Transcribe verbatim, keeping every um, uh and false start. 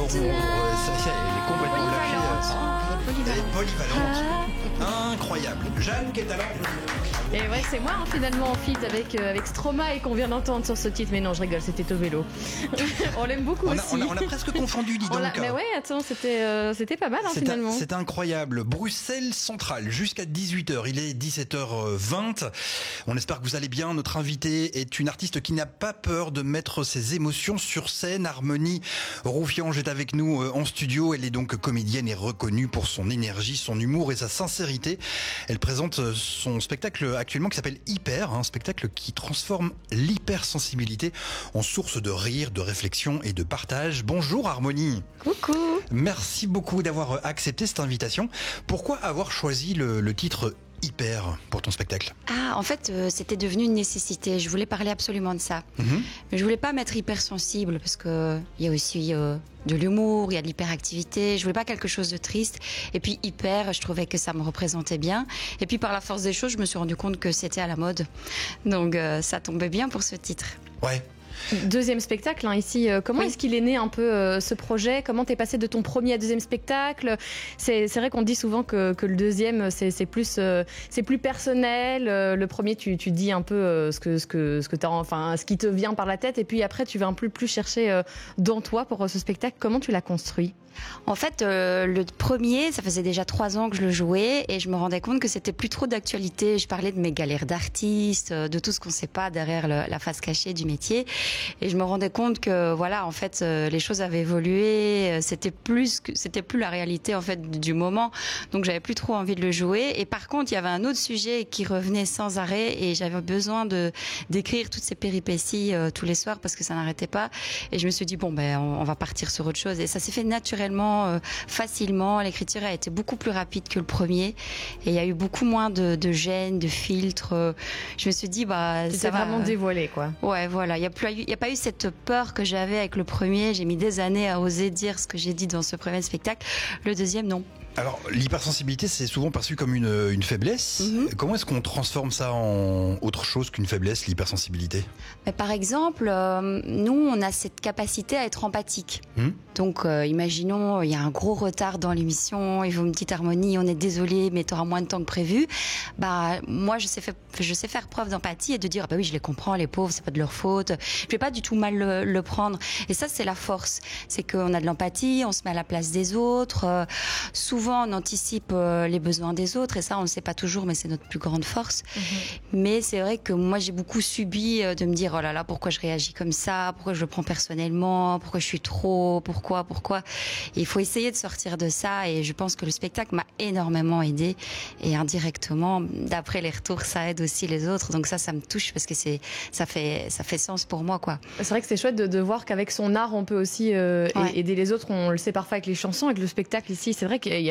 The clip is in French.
ça y est, elle est complètement lâchée. Elle est polyvalente. Incroyable. Jeanne, quel talent. Et ouais, c'est moi hein, finalement en feat avec, euh, avec Stromae qu'on vient d'entendre sur ce titre. Mais non, je rigole, c'était au vélo. On l'aime beaucoup on a, aussi. On a, on a presque confondu, dis donc. Mais ouais, attends, c'était euh, c'était pas mal hein, c'est finalement. C'est incroyable. Bruxelles Centrale, jusqu'à dix-huit heures. Il est dix-sept heures vingt. On espère que vous allez bien. Notre invitée est une artiste qui n'a pas peur de mettre ses émotions sur scène. Harmonie Roufiange est avec nous en studio. Elle est donc comédienne et reconnue pour son énergie, son humour et sa sincérité. Elle présente son spectacle actuellement qui s'appelle Hyper, un spectacle qui transforme l'hypersensibilité en source de rire, de réflexion et de partage. Bonjour Harmonie. Coucou. Merci beaucoup d'avoir accepté cette invitation. Pourquoi avoir choisi le, le titre Hyper pour ton spectacle? Ah, en fait, euh, c'était devenu une nécessité. Je voulais parler absolument de ça. Mm-hmm. Mais je voulais pas mettre hypersensible parce que il y a aussi euh, de l'humour, il y a de l'hyperactivité. Je voulais pas quelque chose de triste. Et puis hyper, je trouvais que ça me représentait bien. Et puis par la force des choses, je me suis rendu compte que c'était à la mode. Donc euh, ça tombait bien pour ce titre. Ouais. Deuxième spectacle hein, ici, euh, comment oui. est-ce qu'il est né un peu euh, ce projet? Comment t'es passé de ton premier à deuxième spectacle? C'est, c'est vrai qu'on dit souvent que, que le deuxième c'est, c'est, plus, euh, c'est plus personnel. Euh, le premier tu, tu dis un peu euh, ce, que, ce, que, ce, que t'as, enfin, ce qui te vient par la tête et puis après tu vas un peu plus chercher euh, dans toi pour euh, ce spectacle. Comment tu l'as construit? En fait, euh, le premier, ça faisait déjà trois ans que je le jouais et je me rendais compte que c'était plus trop d'actualité. Je parlais de mes galères d'artiste, de tout ce qu'on ne sait pas derrière le, la face cachée du métier. Et je me rendais compte que, voilà, en fait, euh, les choses avaient évolué. C'était plus, que, c'était plus la réalité en fait du moment. Donc, j'avais plus trop envie de le jouer. Et par contre, il y avait un autre sujet qui revenait sans arrêt et j'avais besoin de d'écrire toutes ces péripéties euh, tous les soirs parce que ça n'arrêtait pas. Et je me suis dit bon, ben, on, on va partir sur autre chose. Et ça s'est fait naturellement. Euh, facilement, l'écriture a été beaucoup plus rapide que le premier et il y a eu beaucoup moins de, de gêne, de filtres. Euh, je me suis dit bah ça va vraiment dévoilé quoi. Ouais, voilà, il y a plus il y a pas eu cette peur que j'avais avec le premier, j'ai mis des années à oser dire ce que j'ai dit dans ce premier spectacle. Le deuxième non. Alors, l'hypersensibilité, c'est souvent perçu comme une, une faiblesse. Mm-hmm. Comment est-ce qu'on transforme ça en autre chose qu'une faiblesse, l'hypersensibilité? Mais par exemple, euh, nous, on a cette capacité à être empathique. Mm. Donc, euh, imaginons, il y a un gros retard dans l'émission, il faut une petite harmonie, on est désolé, mais tu auras moins de temps que prévu. Bah, moi, je sais, fait, je sais faire preuve d'empathie et de dire, bah oui, je les comprends, les pauvres, c'est pas de leur faute. Je vais pas du tout mal le, le prendre. Et ça, c'est la force. C'est qu'on a de l'empathie, on se met à la place des autres. Euh, souvent, on anticipe euh, les besoins des autres et ça on ne le sait pas toujours mais c'est notre plus grande force. Mmh. Mais c'est vrai que moi j'ai beaucoup subi euh, de me dire oh là là pourquoi je réagis comme ça, pourquoi je le prends personnellement, pourquoi je suis trop, pourquoi, pourquoi. Et il faut essayer de sortir de ça et je pense que le spectacle m'a énormément aidé et indirectement d'après les retours ça aide aussi les autres donc ça ça me touche parce que c'est ça fait ça fait sens pour moi quoi. C'est vrai que c'est chouette de, de voir qu'avec son art on peut aussi euh, ouais. aider les autres. On le sait parfois avec les chansons, avec le spectacle ici c'est vrai qu'il y